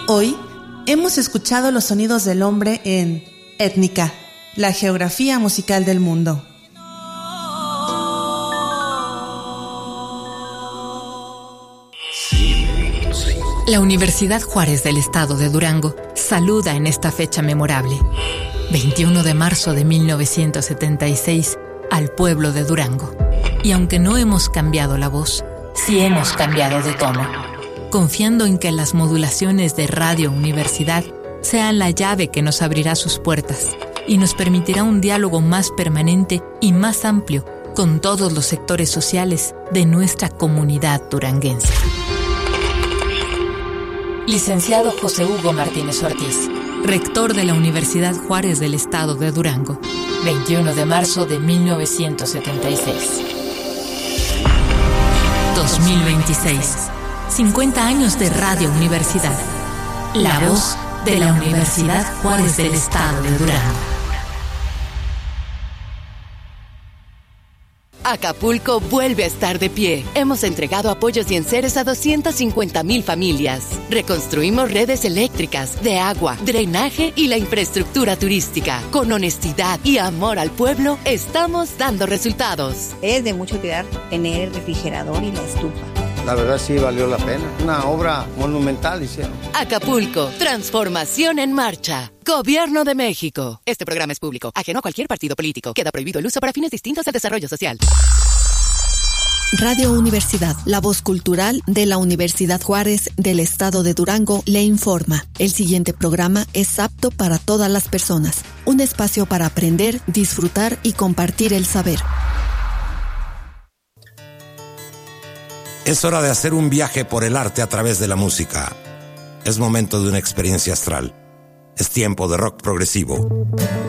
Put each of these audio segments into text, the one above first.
Hoy hemos escuchado los sonidos del hombre en Étnica, la geografía musical del mundo. La Universidad Juárez del Estado de Durango saluda en esta fecha memorable, 21 de marzo de 1976, al pueblo de Durango. Y aunque no hemos cambiado la voz, sí hemos cambiado de tono, confiando en que las modulaciones de Radio Universidad sean la llave que nos abrirá sus puertas y nos permitirá un diálogo más permanente y más amplio con todos los sectores sociales de nuestra comunidad duranguense. Licenciado José Hugo Martínez Ortiz, rector de la Universidad Juárez del Estado de Durango, 21 de marzo de 1976. 2026. 50 años de Radio Universidad. La voz de la Universidad Juárez del Estado de Durango. Acapulco vuelve a estar de pie. Hemos entregado apoyos y enseres a 250,000 familias. Reconstruimos redes eléctricas, de agua, drenaje y la infraestructura turística. Con honestidad y amor al pueblo, estamos dando resultados. Es de mucho cuidar tener el refrigerador y la estufa. La verdad sí valió la pena. Una obra monumental hicieron. Acapulco, transformación en marcha. Gobierno de México. Este programa es público, ajeno a cualquier partido político. Queda prohibido el uso para fines distintos al desarrollo social. Radio Universidad, la voz cultural de la Universidad Juárez del Estado de Durango, le informa. El siguiente programa es apto para todas las personas. Un espacio para aprender, disfrutar y compartir el saber. Es hora de hacer un viaje por el arte a través de la música. Es momento de una experiencia astral. Es tiempo de rock progresivo.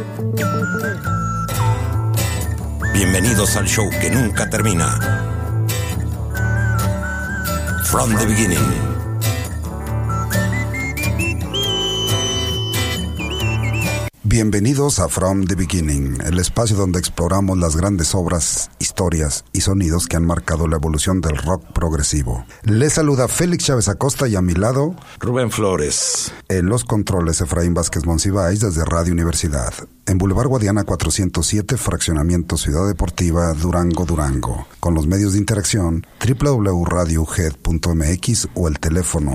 Bienvenidos al show que nunca termina. From the Beginning. Bienvenidos a From the Beginning, el espacio donde exploramos las grandes obras, historias y sonidos que han marcado la evolución del rock progresivo. Les saluda Félix Chávez Acosta y a mi lado, Rubén Flores. En los controles, Efraín Vázquez Monsiváis desde Radio Universidad. En Boulevard Guadiana 407, Fraccionamiento Ciudad Deportiva, Durango, Durango. Con los medios de interacción, www.radiohead.mx o el teléfono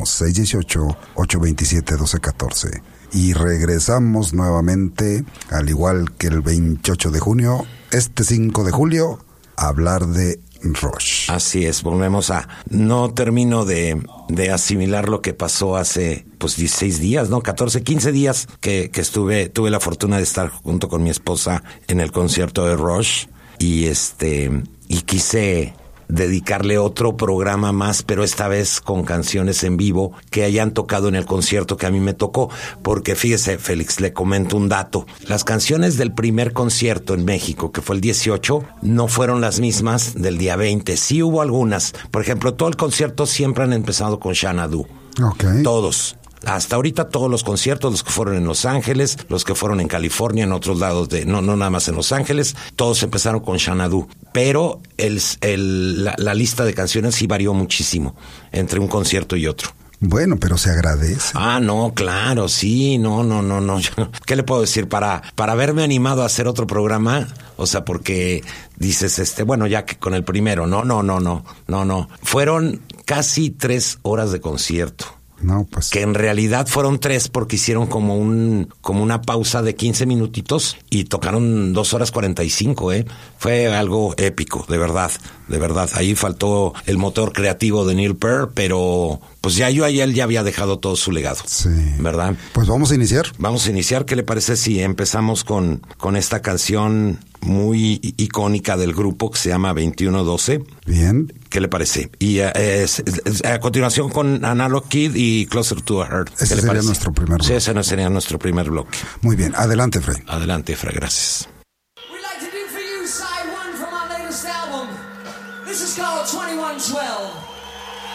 618-827-1214. Y regresamos nuevamente, al igual que el 28 de junio, este 5 de julio, a hablar de Rush. Así es, volvemos a... No termino de asimilar lo que pasó hace, 16 días, ¿no? 14, 15 días que tuve la fortuna de estar junto con mi esposa en el concierto de Rush y quise dedicarle otro programa más, pero esta vez con canciones en vivo que hayan tocado en el concierto que a mí me tocó, porque fíjese, Félix, le comento un dato. Las canciones del primer concierto en México, que fue el 18, no fueron las mismas del día 20. Sí hubo algunas. Por ejemplo, todo el concierto siempre han empezado con Xanadu. Okay. Todos. Hasta ahorita todos los conciertos, los que fueron en Los Ángeles, los que fueron en California, en otros lados no nada más en Los Ángeles, todos empezaron con Xanadu. Pero la lista de canciones sí varió muchísimo entre un concierto y otro. Bueno, pero se agradece. Ah, no, claro, sí, no. ¿Qué le puedo decir? Para haberme animado a hacer otro programa, o sea, porque dices, ya que con el primero, no. Fueron casi 3 horas de concierto. No, pues. Que en realidad fueron 3 porque hicieron como una pausa de 15 minutitos y tocaron 2 horas 45, Fue algo épico, de verdad. Ahí faltó el motor creativo de Neil Peart, pero pues él ya había dejado todo su legado. Sí. ¿Verdad? Pues vamos a iniciar. ¿Qué le parece si empezamos con esta canción muy icónica del grupo que se llama 2112? Bien. ¿Qué le parece? Y a continuación con Analog Kid y Closer to a Heart. Ese sería nuestro primer bloque. Sí, ese sería nuestro primer bloque. Muy bien. Adelante, Fray. Adelante, Fray. Gracias.